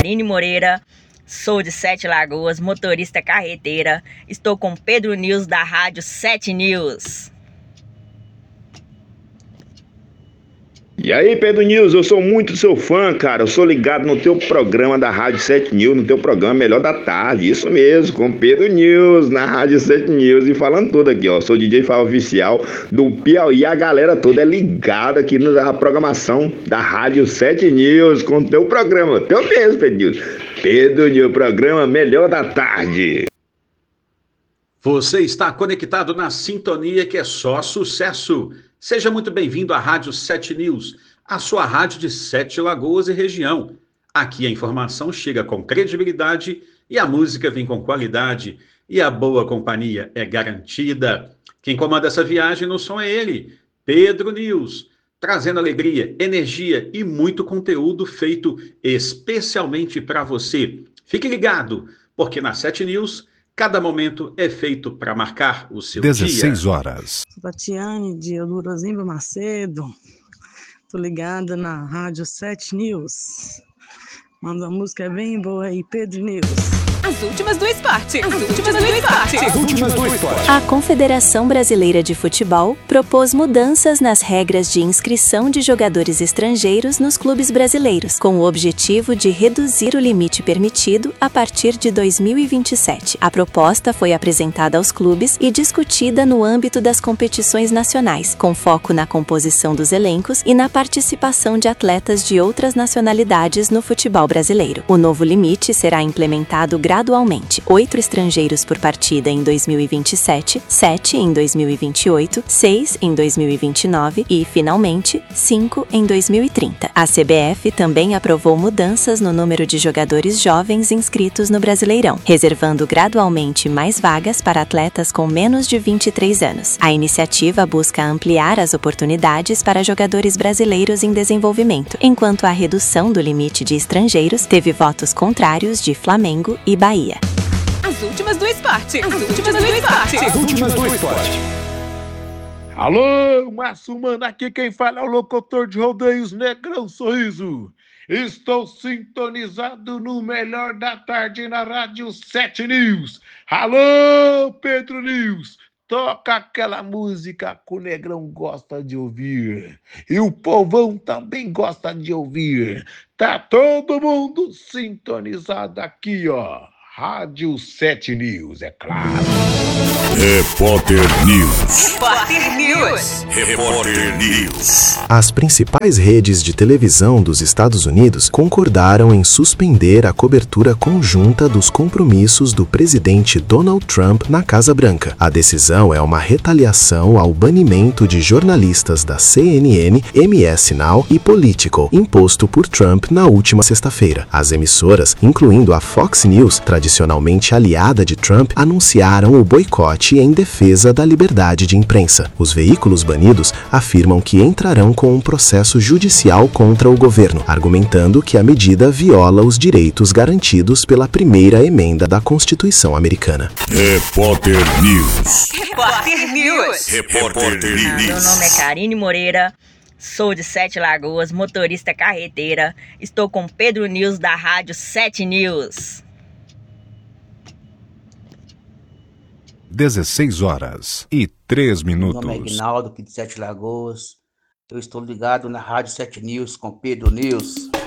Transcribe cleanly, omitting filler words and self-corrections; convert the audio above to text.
Karine Moreira, sou de Sete Lagoas, motorista carreteira. Estou com Pedro News da Rádio 7 News. E aí, Pedro News, eu sou muito seu fã, cara. Eu sou ligado no teu programa da Rádio 7 News, no teu programa Melhor da Tarde. Isso mesmo, com Pedro News, na Rádio 7 News. E falando tudo aqui, ó. Sou DJ Fábio Oficial do Piauí. A galera toda é ligada aqui na programação da Rádio 7 News, com o teu programa. Teu mesmo, Pedro News. Pedro News, programa Melhor da Tarde. Você está conectado na sintonia que é só sucesso. Seja muito bem-vindo à Rádio 7 News, a sua rádio de Sete Lagoas e região. Aqui a informação chega com credibilidade e a música vem com qualidade e a boa companhia é garantida. Quem comanda essa viagem no som é ele, Pedro News, trazendo alegria, energia e muito conteúdo feito especialmente para você. Fique ligado, porque na 7 News cada momento é feito para marcar o seu 16 horas. Tatiane de Eudorozimba Macedo. Tô ligada na Rádio 7 News. Manda uma música bem boa aí, Pedro News. As últimas do esporte. As últimas do esporte. A Confederação Brasileira de Futebol propôs mudanças nas regras de inscrição de jogadores estrangeiros nos clubes brasileiros, com o objetivo de reduzir o limite permitido a partir de 2027. A proposta foi apresentada aos clubes e discutida no âmbito das competições nacionais, com foco na composição dos elencos e na participação de atletas de outras nacionalidades no futebol brasileiro. O novo limite será implementado gradualmente: 8 estrangeiros por partida em 2027, 7 em 2028, 6 em 2029 e, finalmente, 5 em 2030. A CBF também aprovou mudanças no número de jogadores jovens inscritos no Brasileirão, reservando gradualmente mais vagas para atletas com menos de 23 anos. A iniciativa busca ampliar as oportunidades para jogadores brasileiros em desenvolvimento, enquanto a redução do limite de estrangeiros teve votos contrários de Flamengo e Bahia. As últimas do esporte. As últimas do esporte. Alô, Márcio Mano, aqui quem fala é o locutor de rodeios Negrão Sorriso. Estou sintonizado no Melhor da Tarde na Rádio 7 News. Alô, Pedro News, toca aquela música que o Negrão gosta de ouvir. E o povão também gosta de ouvir. Tá todo mundo sintonizado aqui, ó. Rádio 7 News, é claro. Repórter News. Repórter News. As principais redes de televisão dos Estados Unidos concordaram em suspender a cobertura conjunta dos compromissos do presidente Donald Trump na Casa Branca. A decisão é uma retaliação ao banimento de jornalistas da CNN, MS Now e Politico, imposto por Trump na última sexta-feira. As emissoras, incluindo a Fox News, tradicionalmente aliada de Trump, anunciaram o boicote em defesa da liberdade de imprensa. Os veículos banidos afirmam que entrarão com um processo judicial contra o governo, argumentando que a medida viola os direitos garantidos pela primeira emenda da Constituição americana. Repórter News. Meu nome é Karine Moreira, sou de Sete Lagoas, motorista carreteira. Estou com Pedro News da Rádio 7 News. 16 horas e 3 minutos. Meu nome é Ignaldo, aqui de Sete Lagoas. Eu estou ligado na Rádio 7 News com Pedro News.